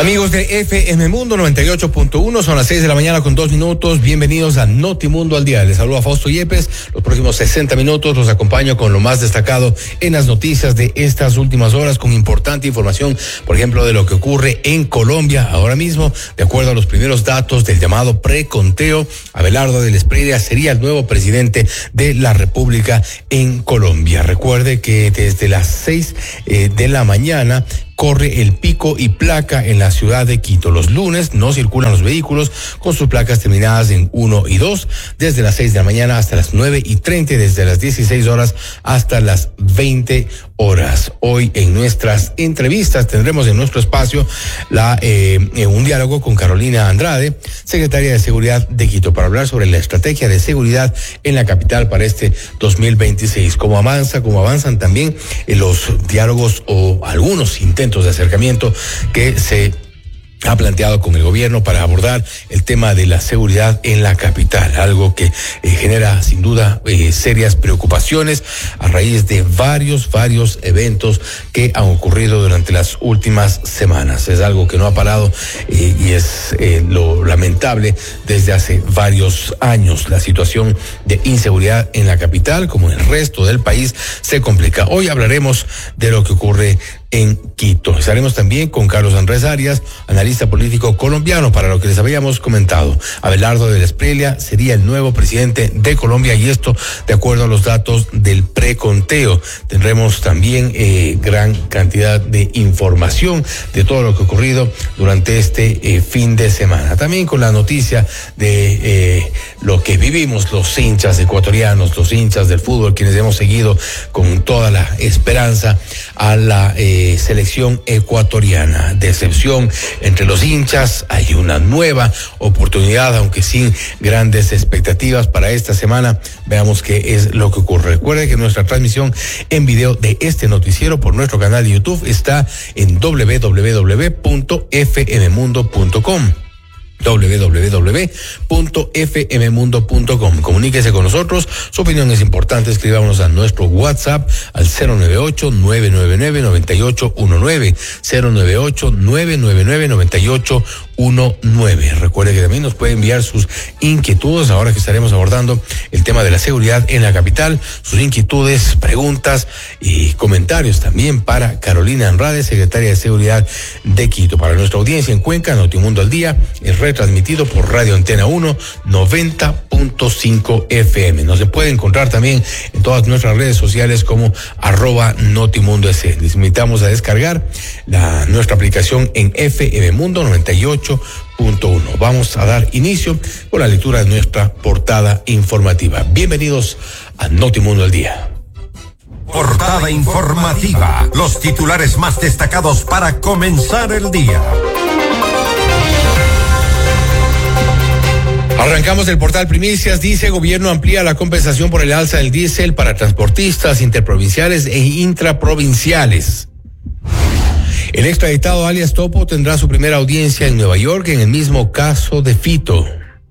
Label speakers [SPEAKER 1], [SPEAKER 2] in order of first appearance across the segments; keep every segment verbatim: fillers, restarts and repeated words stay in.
[SPEAKER 1] Amigos de F M Mundo noventa y ocho punto uno, son las seis de la mañana con dos minutos. Bienvenidos a Notimundo al Día. Les saluda Fausto Yepes. Los próximos sesenta minutos los acompaño con lo más destacado en las noticias de estas últimas horas, con importante información, por ejemplo, de lo que ocurre en Colombia ahora mismo. De acuerdo a los primeros datos del llamado preconteo, Abelardo del Espriella sería el nuevo presidente de la República en Colombia. Recuerde que desde las seis eh, de la mañana corre el pico y placa en la ciudad de Quito. Los lunes no circulan los vehículos con sus placas terminadas en uno y dos, desde las seis de la mañana hasta las nueve y treinta, desde las dieciséis horas hasta las veinte horas. Hoy en nuestras entrevistas tendremos en nuestro espacio la eh, un diálogo con Carolina Andrade, secretaria de Seguridad de Quito, para hablar sobre la estrategia de seguridad en la capital para este dos mil veintiséis. Cómo avanza, cómo avanzan también eh, los diálogos o algunos intentos de acercamiento que se ha planteado con el gobierno para abordar el tema de la seguridad en la capital, algo que eh, genera sin duda eh, serias preocupaciones a raíz de varios, varios eventos que han ocurrido durante las últimas semanas. Es algo que no ha parado eh, y es eh, lo lamentable desde hace varios años. La situación de inseguridad en la capital, como en el resto del país, se complica. Hoy hablaremos de lo que ocurre en Quito. Estaremos también con Carlos Andrés Arias, analista político colombiano, para lo que les habíamos comentado. Abelardo del Espriella sería el nuevo presidente de Colombia, y esto de acuerdo a los datos del preconteo. Tendremos también eh, gran cantidad de información de todo lo que ha ocurrido durante este eh, fin de semana. También con la noticia de eh, lo que vivimos los hinchas ecuatorianos, los hinchas del fútbol, quienes hemos seguido con toda la esperanza a la eh, selección ecuatoriana. Decepción entre los hinchas. Hay una nueva oportunidad, aunque sin grandes expectativas para esta semana. Veamos qué es lo que ocurre. Recuerde que nuestra transmisión en video de este noticiero por nuestro canal de YouTube está en doble u doble u doble u punto f m mundo punto com. doble u doble u doble u punto f m mundo punto com. Comuníquese con nosotros, su opinión es importante. Escribámonos a nuestro WhatsApp al cero nueve ocho, nueve nueve nueve, nueve ocho uno nueve, cero nueve ocho, nueve nueve nueve, nueve ocho uno nueve. Recuerde que también nos puede enviar sus inquietudes ahora que estaremos abordando el tema de la seguridad en la capital, sus inquietudes, preguntas y comentarios también para Carolina Andrade, secretaria de Seguridad de Quito. Para nuestra audiencia en Cuenca, Notimundo al Día es transmitido por Radio Antena uno noventa punto cinco F M. Nos se puede encontrar también en todas nuestras redes sociales como arroba Notimundo S. Les invitamos a descargar la, nuestra aplicación en F M Mundo noventa y ocho punto uno. Vamos a dar inicio con la lectura de nuestra portada informativa. Bienvenidos a Notimundo al Día.
[SPEAKER 2] Portada informativa. Los titulares más destacados para comenzar el día.
[SPEAKER 1] Arrancamos el portal Primicias. Dice: gobierno amplía la compensación por el alza del diésel para transportistas interprovinciales e intraprovinciales. El extraditado alias Topo tendrá su primera audiencia en Nueva York en el mismo caso de Fito.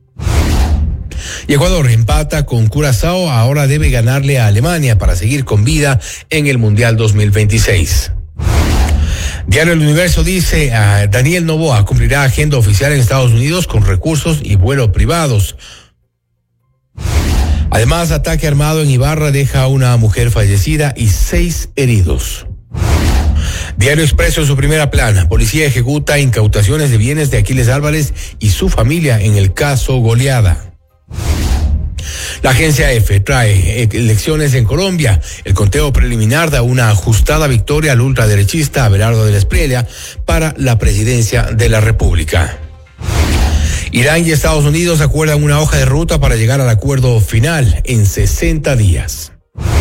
[SPEAKER 1] Y Ecuador empata con Curazao, ahora debe ganarle a Alemania para seguir con vida en el Mundial dos mil veintiséis. Diario El Universo dice: uh, Daniel Noboa cumplirá agenda oficial en Estados Unidos con recursos y vuelos privados. Además, ataque armado en Ibarra deja a una mujer fallecida y seis heridos. Diario Expreso en su primera plana: policía ejecuta incautaciones de bienes de Aquiles Álvarez y su familia en el caso Goleada. La agencia F trae elecciones en Colombia. El conteo preliminar da una ajustada victoria al ultraderechista Abelardo del Espriella para la presidencia de la República. Irán y Estados Unidos acuerdan una hoja de ruta para llegar al acuerdo final en sesenta días.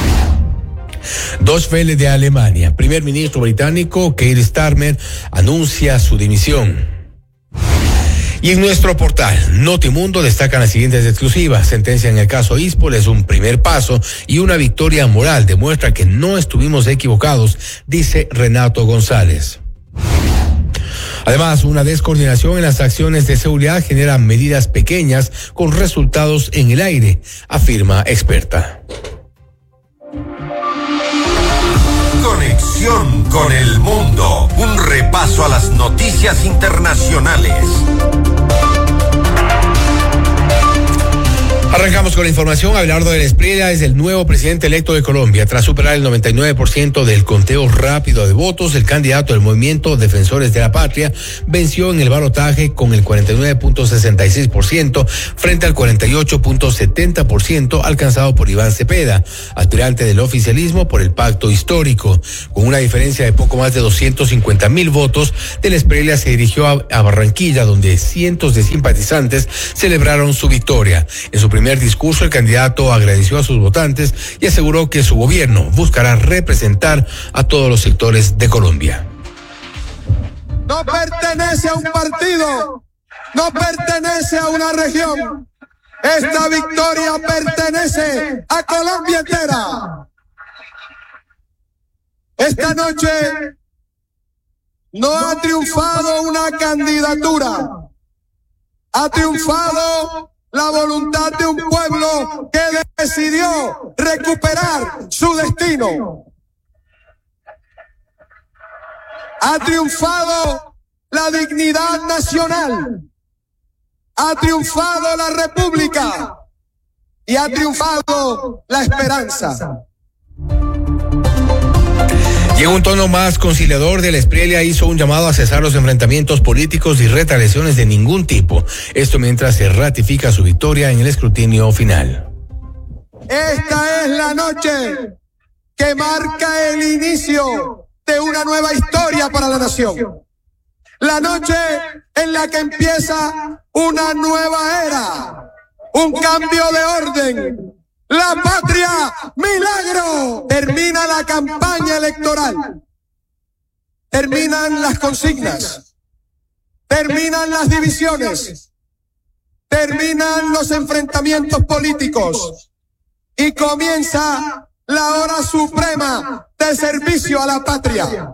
[SPEAKER 1] Dos Welle de Alemania. Primer ministro británico Keir Starmer anuncia su dimisión. Y en nuestro portal Notimundo destacan las siguientes exclusivas. Sentencia en el caso Ispol es un primer paso y una victoria moral. Demuestra que no estuvimos equivocados, dice Renato González. Además, una descoordinación en las acciones de seguridad genera medidas pequeñas con resultados en el aire, afirma experta.
[SPEAKER 2] Conexión con el mundo. Un repaso acceso a las noticias internacionales.
[SPEAKER 1] Arrancamos con la información. Abelardo del Espriella es el nuevo presidente electo de Colombia. Tras superar el noventa y nueve por ciento del conteo rápido de votos, el candidato del movimiento Defensores de la Patria venció en el balotaje con el cuarenta y nueve punto sesenta y seis por ciento frente al cuarenta y ocho punto setenta por ciento alcanzado por Iván Cepeda, aspirante del oficialismo por el pacto histórico. Con una diferencia de poco más de doscientos cincuenta mil votos, del Espriella se dirigió a, a Barranquilla, donde cientos de simpatizantes celebraron su victoria. En su primer discurso, el candidato agradeció a sus votantes y aseguró que su gobierno buscará representar a todos los sectores de Colombia.
[SPEAKER 3] No pertenece a un partido, no pertenece a una región. Esta victoria pertenece a Colombia entera. Esta noche no ha triunfado una candidatura, ha triunfado la voluntad de un pueblo que decidió recuperar su destino. Ha triunfado la dignidad nacional, ha triunfado la república y ha triunfado la esperanza.
[SPEAKER 1] Y en un tono más conciliador, del Espriella hizo un llamado a cesar los enfrentamientos políticos y retaliaciones de ningún tipo. Esto mientras se ratifica su victoria en el escrutinio final.
[SPEAKER 3] Esta es la noche que marca el inicio de una nueva historia para la nación. La noche en la que empieza una nueva era, un cambio de orden. La patria, milagro. Termina la campaña electoral. Terminan las consignas. Terminan las divisiones. Terminan los enfrentamientos políticos. Y comienza la hora suprema de servicio a la patria.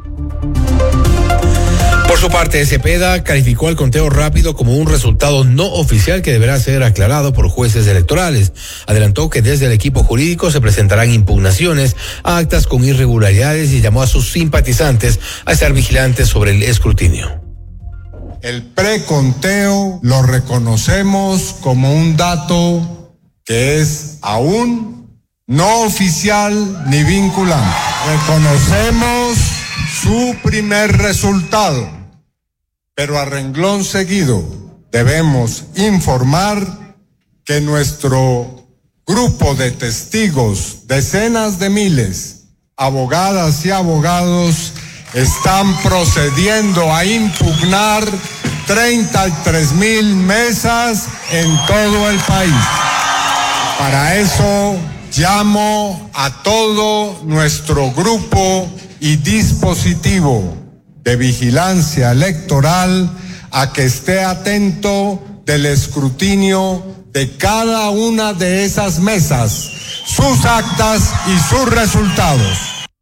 [SPEAKER 1] Por su parte, Cepeda calificó el conteo rápido como un resultado no oficial que deberá ser aclarado por jueces electorales. Adelantó que desde el equipo jurídico se presentarán impugnaciones a actas con irregularidades y llamó a sus simpatizantes a estar vigilantes sobre el escrutinio.
[SPEAKER 4] El preconteo lo reconocemos como un dato que es aún no oficial ni vinculante. Reconocemos su primer resultado, pero a renglón seguido debemos informar que nuestro grupo de testigos, decenas de miles, abogadas y abogados, están procediendo a impugnar treinta y tres mil mesas en todo el país. Para eso llamo a todo nuestro grupo y dispositivo de vigilancia electoral a que esté atento del escrutinio de cada una de esas mesas, sus actas y sus resultados.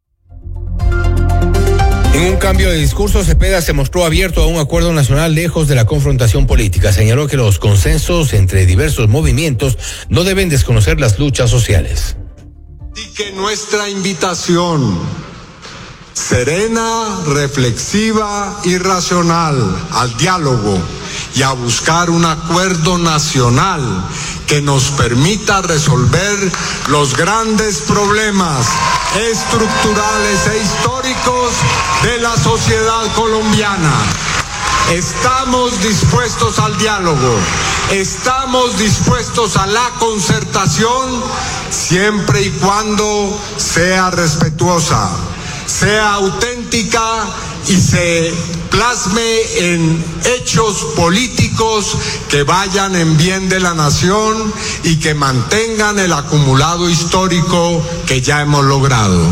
[SPEAKER 1] En un cambio de discurso, Cepeda se mostró abierto a un acuerdo nacional lejos de la confrontación política. Señaló que los consensos entre diversos movimientos no deben desconocer las luchas sociales.
[SPEAKER 4] Y que nuestra invitación serena, reflexiva y racional al diálogo y a buscar un acuerdo nacional que nos permita resolver los grandes problemas estructurales e históricos de la sociedad colombiana. Estamos dispuestos al diálogo, estamos dispuestos a la concertación siempre y cuando sea respetuosa, sea auténtica y se plasme en hechos políticos que vayan en bien de la nación y que mantengan el acumulado histórico que ya hemos logrado.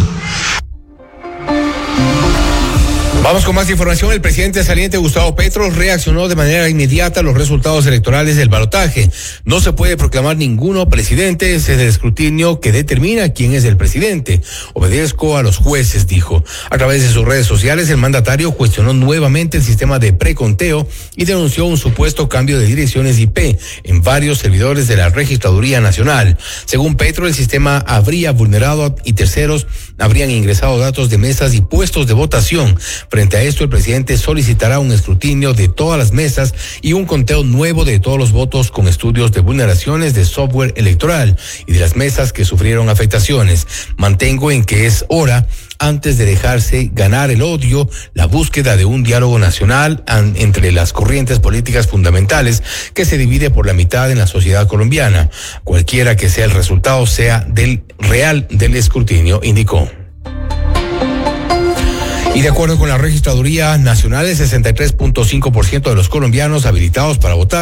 [SPEAKER 1] Vamos con más información. El presidente saliente Gustavo Petro reaccionó de manera inmediata a los resultados electorales del balotaje. No se puede proclamar ninguno presidente, es el escrutinio que determina quién es el presidente. Obedezco a los jueces, dijo. A través de sus redes sociales, el mandatario cuestionó nuevamente el sistema de preconteo y denunció un supuesto cambio de direcciones I P en varios servidores de la Registraduría Nacional. Según Petro, el sistema habría vulnerado y terceros habrían ingresado datos de mesas y puestos de votación. Frente Frente a esto, el presidente solicitará un escrutinio de todas las mesas y un conteo nuevo de todos los votos con estudios de vulneraciones de software electoral y de las mesas que sufrieron afectaciones. Mantengo en que es hora, antes de dejarse ganar el odio, la búsqueda de un diálogo nacional an, entre las corrientes políticas fundamentales que se divide por la mitad en la sociedad colombiana, cualquiera que sea el resultado, sea del real del escrutinio, indicó. Y de acuerdo con la Registraduría Nacional, el sesenta y tres punto cinco por ciento de los colombianos habilitados para votar